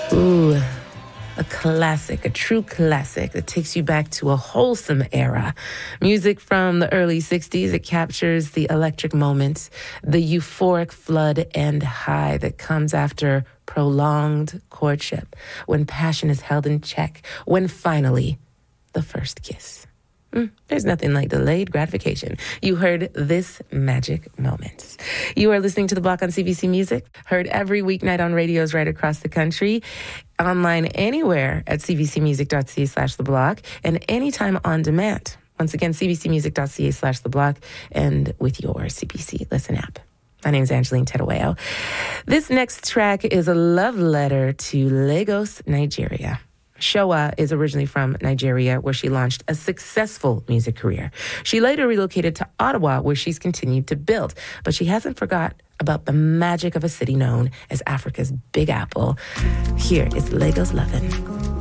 Ooh, a classic, a true classic that takes you back to a wholesome era. Music from the early 60s, it captures the electric moment, the euphoric flood and high that comes after prolonged courtship, when passion is held in check, when finally the first kiss. There's nothing like delayed gratification. You heard this magic moment. You are listening to The Block on CBC Music, heard every weeknight on radios right across the country, online anywhere at cbcmusic.ca/The Block, and anytime on demand. Once again, cbcmusic.ca/The Block, and with your CBC Listen app. My name is Angeline Terueo. This next track is a love letter to Lagos, Nigeria. Showa is originally from Nigeria, where she launched a successful music career. She later relocated to Ottawa, where she's continued to build, but she hasn't forgot about the magic of a city known as Africa's Big Apple. Here is Lagos Lovin'.